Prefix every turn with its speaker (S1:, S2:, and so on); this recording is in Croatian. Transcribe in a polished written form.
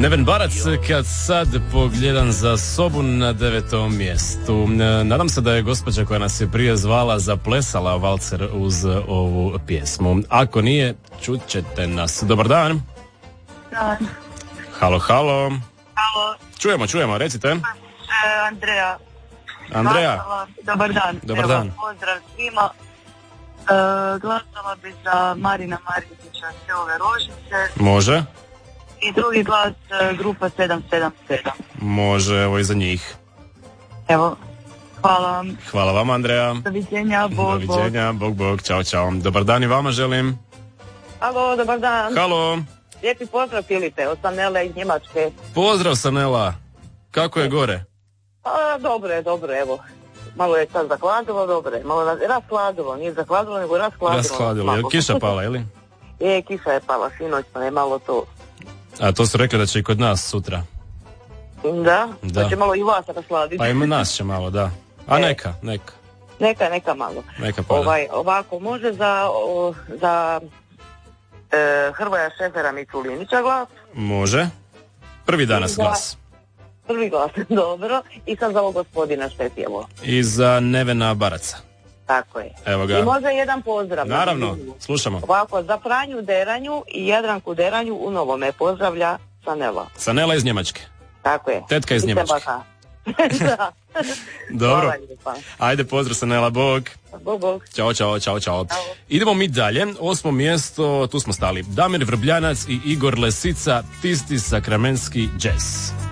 S1: Neven Barac, kad sad pogledam za sobu na 9. mjestu. Nadam se da je gospođa koja nas je prije zvala zaplesala valcer uz ovu pjesmu. Ako nije, čut ćete nas. Dobar dan.
S2: Dan.
S1: Halo, halo.
S2: Halo.
S1: Čujemo, recite.
S2: Andreja.
S1: Dobar dan.
S2: Pozdrav svima. Glasala bi za Marina Marjetića, Sve ove rožice.
S1: Može.
S2: I drugi glas grupa 777.
S1: Može, evo i za njih.
S2: Evo, hvala vam.
S1: Hvala vam, Andreja.
S2: Doviđenja,
S1: bog, čao. Dobar dan i vama želim.
S2: Halo, dobar dan.
S1: Halo.
S2: Lijepi pozdrav Filipe, od Sanele iz Njemačke.
S1: Pozdrav Sanela. Kako je gore?
S2: Dobro, evo. Malo je sad zakladilo, dobro je. Malo raskladilo, nije zakladilo, nego raskladilo.
S1: Je kiša pala, ili?
S2: Kiša je pala, sinoć pa je malo to.
S1: A to su rekli da će i kod nas sutra.
S2: Da. Pa će malo i vas rasladiti.
S1: Pa i nas će malo, da. A neka.
S2: Neka malo.
S1: Neka pada.
S2: Ovako, može za Hrvoja Šefera Miculinića glas?
S1: Može. Prvi danas glas.
S2: Prvi glas, dobro. I sad za ovog gospodina što je pjevo.
S1: I za Nevena Baraca.
S2: Tako je.
S1: Evo ga.
S2: I može jedan pozdrav.
S1: Naravno, slušamo.
S2: Ovako, za Franju Deranju i Jadranku Deranju u Novome pozdravlja Sanela.
S1: Sanela iz Njemačke.
S2: Tako je.
S1: Tetka iz Njemačke.
S2: Da.
S1: Dobro. Ajde, pozdrav Sanela, bog.
S2: Bog.
S1: Ćao. Idemo mi dalje. 8. mjesto, tu smo stali. Damir Vrbljanac i Igor Lesica, Tisti sakramenski jazz.